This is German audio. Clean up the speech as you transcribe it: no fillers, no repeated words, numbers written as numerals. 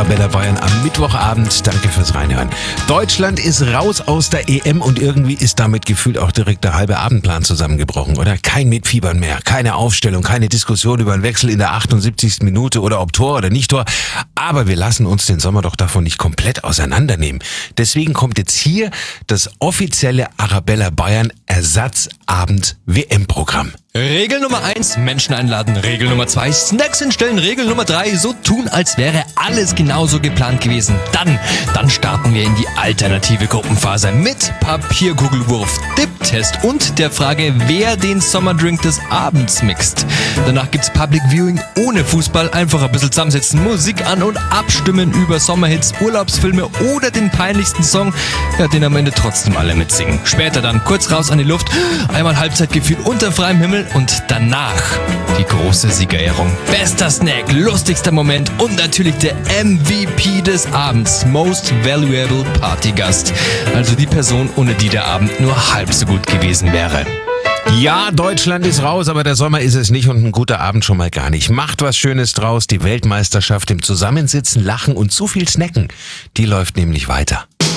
Arabella Bayern am Mittwochabend. Danke fürs Reinhören. Deutschland ist raus aus der EM und irgendwie ist damit gefühlt auch direkt der halbe Abendplan zusammengebrochen, oder? Kein Mitfiebern mehr, keine Aufstellung, keine Diskussion über einen Wechsel in der 78. Minute oder ob Tor oder nicht Tor. Aber wir lassen uns den Sommer doch davon nicht komplett auseinandernehmen. Deswegen kommt jetzt hier das offizielle Arabella Bayern Ersatzabend WM-Programm. Regel Nummer 1, Menschen einladen. Regel Nummer 2, Snacks hinstellen. Regel Nummer 3, so tun, als wäre alles genauso geplant gewesen. Dann starten wir in die alternative Gruppenphase mit Papierkugelwurf, Dip-Test und der Frage, wer den Sommerdrink des Abends mixt. Danach gibt's Public Viewing ohne Fußball. Einfach ein bisschen zusammensetzen, Musik an und abstimmen über Sommerhits, Urlaubsfilme oder den peinlichsten Song, ja, den am Ende trotzdem alle mitsingen. Später dann kurz raus an die Luft, einmal Halbzeitgefühl unter freiem Himmel und danach die große Siegerehrung. Bester Snack, lustigster Moment und natürlich der MVP des Abends, Most Valuable Partygast. Also die Person, ohne die der Abend nur halb so gut gewesen wäre. Ja, Deutschland ist raus, aber der Sommer ist es nicht und ein guter Abend schon mal gar nicht. Macht was Schönes draus, die Weltmeisterschaft im Zusammensitzen, Lachen und zu viel Snacken, die läuft nämlich weiter.